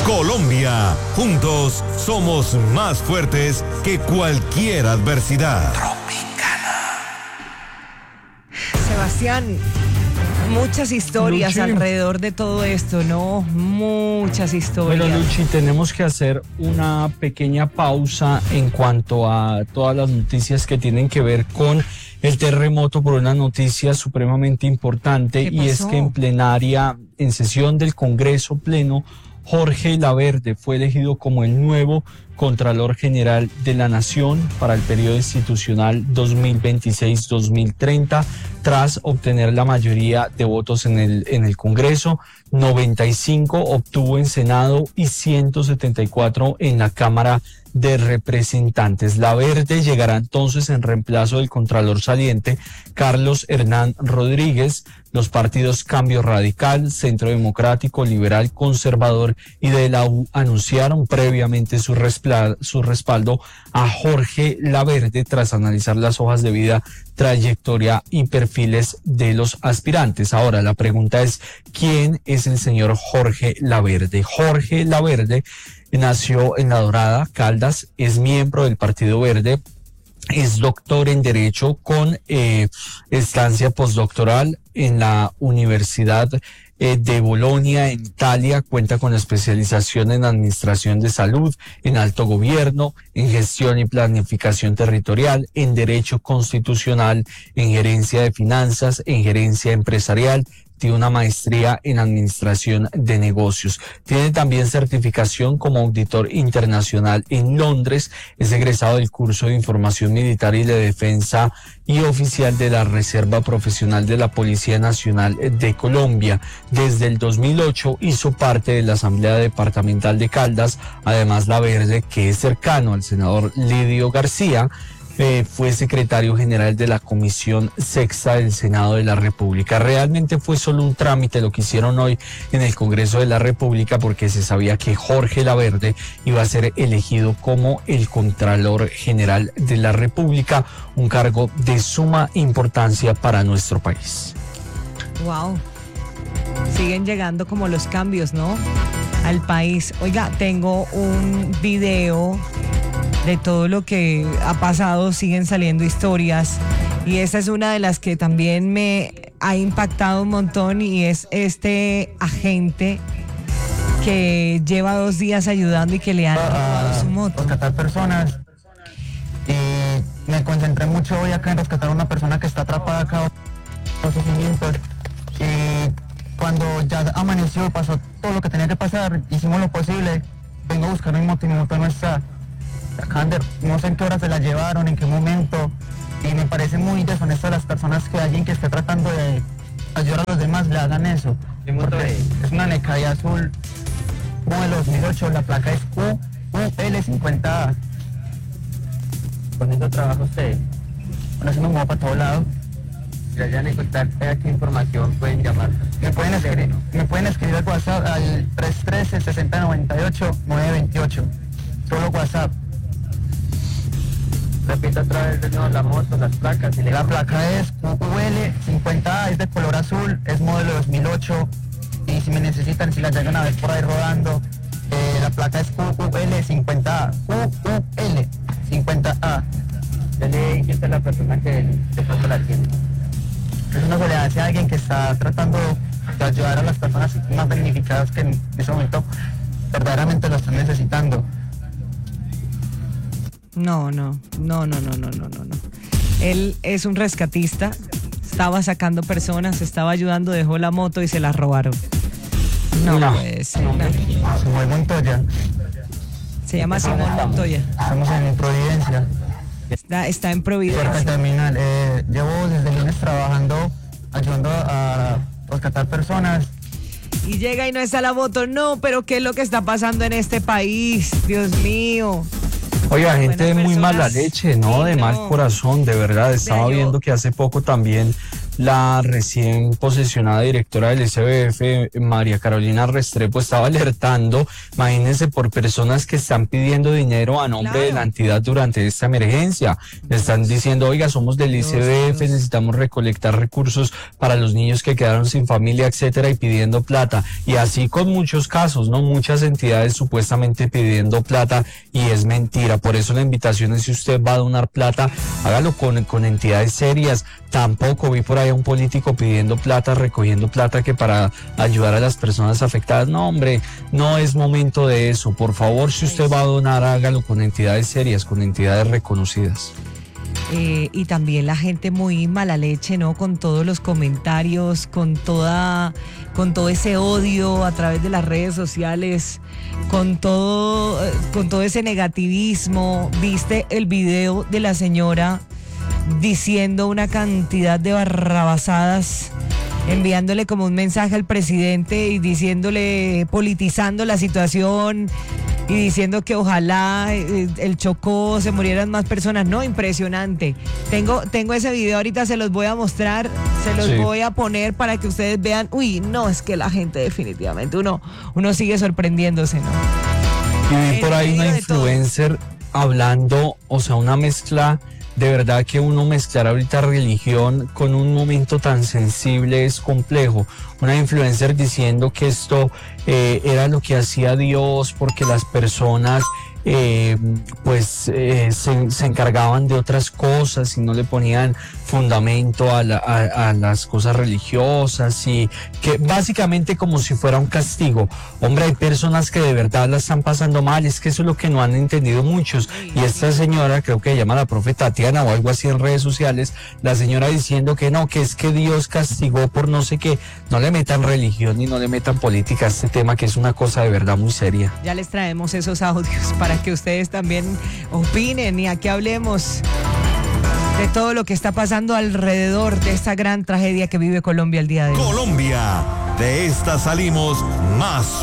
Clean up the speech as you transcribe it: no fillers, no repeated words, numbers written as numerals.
Colombia. Juntos somos más fuertes que cualquier adversidad. Sebastián, muchas historias Luchi, alrededor de todo esto, ¿no? Muchas historias. Bueno, Luchi, tenemos que hacer una pequeña pausa en cuanto a todas las noticias que tienen que ver con el terremoto por una noticia supremamente importante, y es que en plenaria, en sesión del Congreso Pleno, Jorge Laverde fue elegido como el nuevo Contralor General de la Nación para el periodo institucional 2026-2030, tras obtener la mayoría de votos en el Congreso. 95 obtuvo en Senado y 174 en la Cámara de Representantes. Laverde llegará entonces en reemplazo del Contralor saliente Carlos Hernán Rodríguez. Los partidos Cambio Radical, Centro Democrático, Liberal, Conservador y de la U anunciaron previamente su respaldo a Jorge Laverde tras analizar las hojas de vida, trayectoria y perfiles de los aspirantes. Ahora la pregunta es, ¿quién es el señor Jorge Laverde? Jorge Laverde nació en La Dorada, Caldas, es miembro del Partido Verde, es doctor en Derecho con estancia postdoctoral en la Universidad de Bolonia en Italia. Cuenta con especialización en Administración de Salud, en Alto Gobierno, en Gestión y Planificación Territorial, en Derecho Constitucional, en Gerencia de Finanzas, en Gerencia Empresarial. Tiene una maestría en Administración de Negocios. Tiene también certificación como auditor internacional en Londres. Es egresado del curso de Información Militar y de Defensa y oficial de la Reserva Profesional de la Policía Nacional de Colombia. Desde el 2008 hizo parte de la Asamblea Departamental de Caldas. Además, Laverde, que es cercano al senador Lidio García, fue secretario general de la Comisión Sexta del Senado de la República. Realmente fue solo un trámite lo que hicieron hoy en el Congreso de la República, porque se sabía que Jorge Laverde iba a ser elegido como el Contralor General de la República, un cargo de suma importancia para nuestro país. Wow. Siguen llegando como los cambios, ¿no? Al país. Oiga, tengo un video de todo lo que ha pasado, siguen saliendo historias, y esta es una de las que también me ha impactado un montón, y es este agente que lleva 2 días ayudando y que le han robado su moto. Rescatar personas, y me concentré mucho hoy acá en rescatar a una persona que está atrapada acá por sufrimientos, y cuando ya amaneció, pasó todo lo que tenía que pasar, hicimos lo posible. Vengo a buscar mi moto y mi moto no está. No sé en qué hora se la llevaron, en qué momento, y me parece muy deshonesto a las personas que alguien que esté tratando de ayudar a los demás le hagan eso. Es una Necai azul, modelo 2008, la placa es UL50A. ¿Con eso trabaja usted? Bueno, eso me muevo para todo lado. Si hayan encontrar aquí información, pueden llamar. Me pueden escribir al WhatsApp al 313-6098-928. Solo WhatsApp. Repita otra vez de nuevo la moto, las placas. La placa es UL50A, es de color azul, es modelo 2008, y si me necesitan, si la llegan a ver por ahí rodando, la placa es UL50A, UL50A. Ya le dije a la persona que de pronto la tiene. Es una soledad hacia alguien que está tratando de ayudar a las personas más damnificadas que en ese momento verdaderamente lo están necesitando. No. Él es un rescatista, estaba sacando personas, estaba ayudando, dejó la moto y se la robaron. No puede ser. Samuel Montoya. Se llama Simón Montoya. Estamos en Providencia. Está en Providencia. Puerta terminal. Llevo desde el lunes trabajando, ayudando a rescatar personas. Y llega y no está la moto. No, pero ¿qué es lo que está pasando en este país? Dios mío. Oiga, gente de muy mala leche, ¿no? Sí, de mal corazón, de verdad. Estaba viendo que hace poco también la recién posesionada directora del SBF, María Carolina Restrepo, estaba alertando, imagínense, por personas que están pidiendo dinero a nombre de la entidad durante esta emergencia. Le están diciendo, oiga, somos del ICBF, necesitamos recolectar recursos para los niños que quedaron sin familia, etcétera, y pidiendo plata. Y así con muchos casos, ¿no? Muchas entidades supuestamente pidiendo plata y es mentira. Por eso la invitación es, si usted va a donar plata, hágalo con entidades serias. Tampoco vi por ahí a un político pidiendo plata, recogiendo plata que para ayudar a las personas afectadas. No, hombre, no es momento de eso. Por favor, si usted va a donar, hágalo con entidades serias, con entidades reconocidas. Y también la gente muy mala leche, ¿no? Con todos los comentarios, con todo ese odio a través de las redes sociales, con todo ese negativismo. ¿Viste el video de la señora diciendo una cantidad de barrabasadas, enviándole como un mensaje al presidente y diciéndole, politizando la situación y diciendo que ojalá el Chocó se murieran más personas? No, impresionante. Tengo ese video, ahorita se los voy a mostrar, se los voy a poner para que ustedes vean. Uy, no, es que la gente definitivamente, uno sigue sorprendiéndose, ¿no? Y vi por ahí una influencer hablando, o sea, una mezcla. De verdad que uno mezclar ahorita religión con un momento tan sensible es complejo. Una influencer diciendo que esto era lo que hacía Dios porque las personas se encargaban de otras cosas y no le ponían fundamento a las cosas religiosas, y que básicamente como si fuera un castigo. Hombre, hay personas que de verdad la están pasando mal, es que eso es lo que no han entendido muchos. Y esta señora, creo que se llama la profe Tatiana o algo así en redes sociales, la señora diciendo que no, que es que Dios castigó por no sé qué. No le metan religión ni no le metan política a este tema, que es una cosa de verdad muy seria. Ya les traemos esos audios para que ustedes también opinen y aquí hablemos de todo lo que está pasando alrededor de esta gran tragedia que vive Colombia el día de hoy. Colombia, de esta salimos más